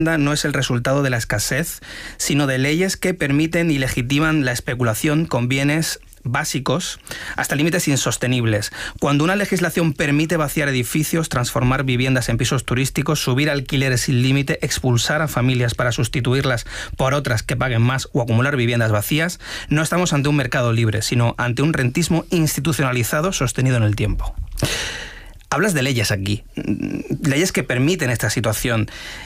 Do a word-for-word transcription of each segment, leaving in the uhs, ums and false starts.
no es el resultado de la escasez, sino de leyes que permiten y legitiman la especulación con bienes básicos hasta límites insostenibles. Cuando una legislación permite vaciar edificios, transformar viviendas en pisos turísticos, subir alquileres sin límite, expulsar a familias para sustituirlas por otras que paguen más o acumular viviendas vacías, no estamos ante un mercado libre, sino ante un rentismo institucionalizado sostenido en el tiempo. Hablas de leyes aquí, leyes que permiten esta situación.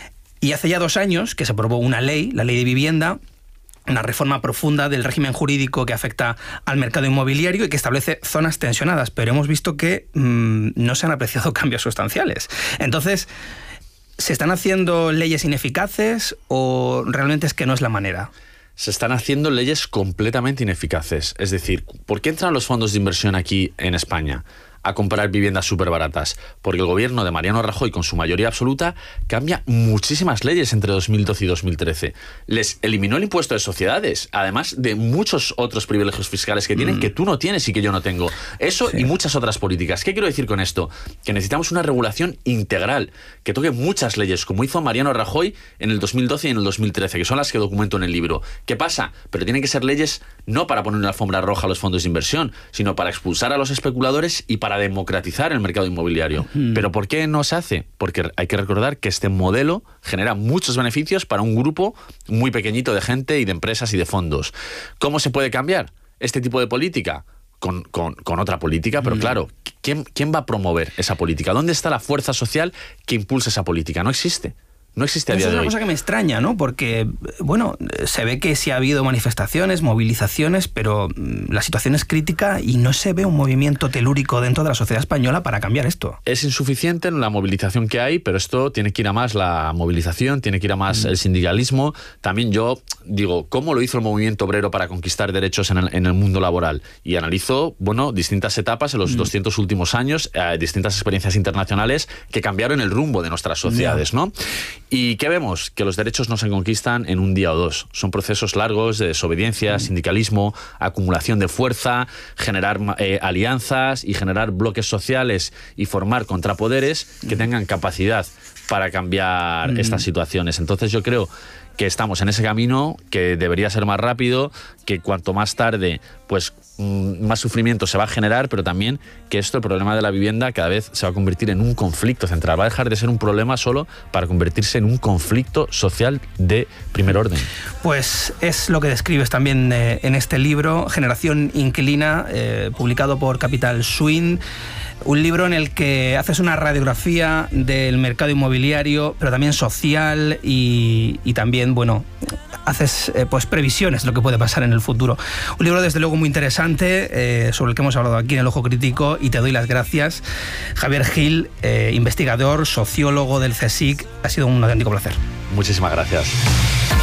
Y hace ya dos años que se aprobó una ley, la Ley de Vivienda, una reforma profunda del régimen jurídico que afecta al mercado inmobiliario y que establece zonas tensionadas, pero hemos visto que mmm, no se han apreciado cambios sustanciales. Entonces, ¿se están haciendo leyes ineficaces o realmente es que no es la manera? Se están haciendo leyes completamente ineficaces. Es decir, ¿por qué entran los fondos de inversión aquí en España a comprar viviendas súper baratas? Porque el gobierno de Mariano Rajoy, con su mayoría absoluta, cambia muchísimas leyes entre dos mil doce y dos mil trece. Les eliminó el impuesto de sociedades, además de muchos otros privilegios fiscales que tienen, mm. que tú no tienes y que yo no tengo. Eso sí. Y muchas otras políticas. ¿Qué quiero decir con esto? Que necesitamos una regulación integral, que toque muchas leyes, como hizo Mariano Rajoy en el dos mil doce y en el dos mil trece, que son las que documento en el libro. ¿Qué pasa? Pero tienen que ser leyes no para poner una alfombra roja a los fondos de inversión, sino para expulsar a los especuladores y para democratizar el mercado inmobiliario. Mm. ¿Pero por qué no se hace? Porque hay que recordar que este modelo genera muchos beneficios para un grupo muy pequeñito de gente y de empresas y de fondos. ¿Cómo se puede cambiar este tipo de política? Con, con, con otra política, pero mm. claro, ¿quién, ¿quién va a promover esa política? ¿Dónde está la fuerza social que impulsa esa política? No existe. No existe a día de hoy. Eso es una cosa que me extraña, ¿no? Porque, bueno, se ve que sí ha habido manifestaciones, movilizaciones, pero la situación es crítica y no se ve un movimiento telúrico dentro de la sociedad española para cambiar esto. Es insuficiente la movilización que hay, pero esto tiene que ir a más la movilización, tiene que ir a más mm. el sindicalismo. También yo digo, ¿cómo lo hizo el movimiento obrero para conquistar derechos en el, en el mundo laboral? Y analizo, bueno, distintas etapas en los mm. doscientos últimos años, eh, distintas experiencias internacionales que cambiaron el rumbo de nuestras sociedades, yeah. ¿no? ¿Y qué vemos? Que los derechos no se conquistan en un día o dos. Son procesos largos de desobediencia, sindicalismo, acumulación de fuerza, generar eh, alianzas y generar bloques sociales y formar contrapoderes que tengan capacidad para cambiar mm. estas situaciones. Entonces yo creo que estamos en ese camino, que debería ser más rápido, que cuanto más tarde, pues más sufrimiento se va a generar, pero también que esto, el problema de la vivienda, cada vez se va a convertir en un conflicto central. Va a dejar de ser un problema solo para convertirse en un conflicto social de primer orden. Pues es lo que describes también eh, en este libro, Generación Inquilina, eh, publicado por Capital Swing. Un libro en el que haces una radiografía del mercado inmobiliario, pero también social y, y también, bueno, haces eh, pues previsiones de lo que puede pasar en el futuro. Un libro desde luego muy interesante, eh, sobre el que hemos hablado aquí en El Ojo Crítico, y te doy las gracias. Javier Gil, eh, investigador, sociólogo del CSIC, ha sido un auténtico placer. Muchísimas gracias.